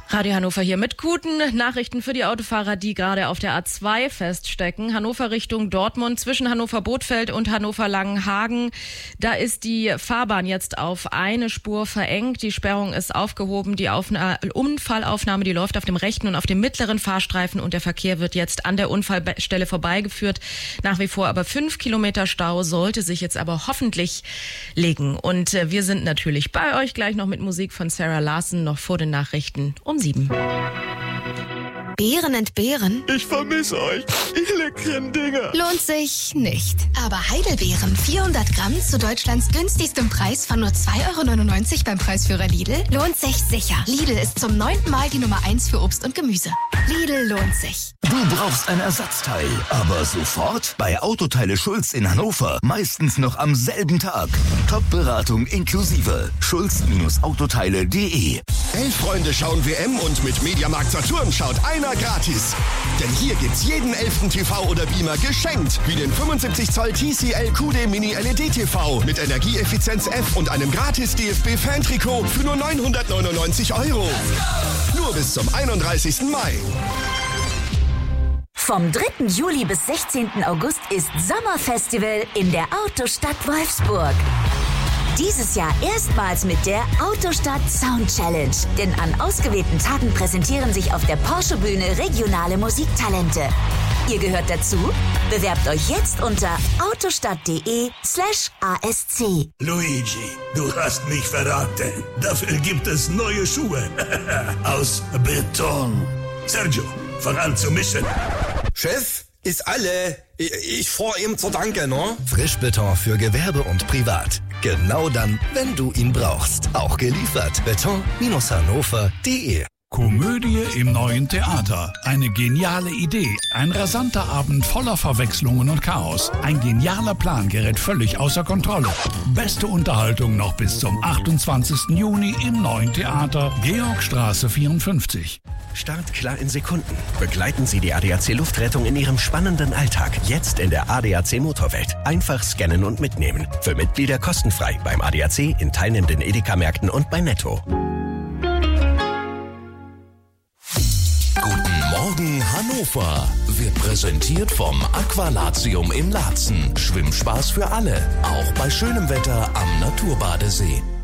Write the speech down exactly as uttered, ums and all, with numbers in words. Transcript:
Radio Hannover hier mit guten Nachrichten für die Autofahrer, die gerade auf der A zwei feststecken. Hannover Richtung Dortmund, zwischen Hannover-Bothfeld und Hannover-Langenhagen. Da ist die Fahrbahn jetzt auf eine Spur verengt. Die Sperrung ist aufgehoben. Die Aufna- Unfallaufnahme, die läuft auf dem rechten und auf dem mittleren Fahrstreifen. Und der Verkehr wird jetzt an der Unfallstelle vorbeigeführt. Nach wie vor aber fünf Kilometer Stau, sollte sich jetzt aber hoffentlich legen. Und äh, wir sind natürlich bei euch gleich noch mit Musik von Sarah Larson, noch vor den Nachrichten um sieben. Beeren entbehren? Ich vermisse euch, ihr leckeren Dinger. Lohnt sich nicht. Aber Heidelbeeren, vierhundert Gramm zu Deutschlands günstigstem Preis von nur zwei Euro neunundneunzig beim Preisführer Lidl, lohnt sich sicher. Lidl ist zum neunten Mal die Nummer eins für Obst und Gemüse. Lidl lohnt sich. Du brauchst ein Ersatzteil, aber sofort? Bei Autoteile Schulz in Hannover. Meistens noch am selben Tag. Top-Beratung inklusive. schulz Autoteile punkt de. Elf Freunde schauen W M und mit Mediamarkt Saturn schaut einer gratis. Denn hier gibt's jeden elften T V oder Beamer geschenkt. Wie den fünfundsiebzig Zoll T C L Q D Mini L E D T V mit Energieeffizienz F und einem gratis D F B-Fan-Trikot für nur neunhundertneunundneunzig Euro. Nur bis zum einunddreißigsten Mai. Vom dritten Juli bis sechzehnten August ist Sommerfestival in der Autostadt Wolfsburg. Dieses Jahr erstmals mit der Autostadt Sound Challenge. Denn an ausgewählten Tagen präsentieren sich auf der Porsche-Bühne regionale Musiktalente. Ihr gehört dazu? Bewerbt euch jetzt unter autostadt.de slash ASC. Luigi, du hast mich verraten. Dafür gibt es neue Schuhe. Aus Beton. Sergio, fang an zu mischen. Chef, ist alle. Ich, ich fahr ihm zur Danke, ne? Frischbeton für Gewerbe und Privat. Genau dann, wenn du ihn brauchst. Auch geliefert. beton Hannover punkt de. Komödie im neuen Theater. Eine geniale Idee. Ein rasanter Abend voller Verwechslungen und Chaos. Ein genialer Plan gerät völlig außer Kontrolle. Beste Unterhaltung noch bis zum achtundzwanzigsten Juni im neuen Theater. Georgstraße vierundfünfzig. Start klar in Sekunden. Begleiten Sie die A D A C Luftrettung in Ihrem spannenden Alltag. Jetzt in der A D A C Motorwelt. Einfach scannen und mitnehmen. Für Mitglieder kostenfrei beim A D A C, in teilnehmenden Edeka-Märkten und bei Netto. Guten Morgen Hannover. Wird präsentiert vom Aqualatium in Laatzen. Schwimmspaß für alle. Auch bei schönem Wetter am Naturbadesee.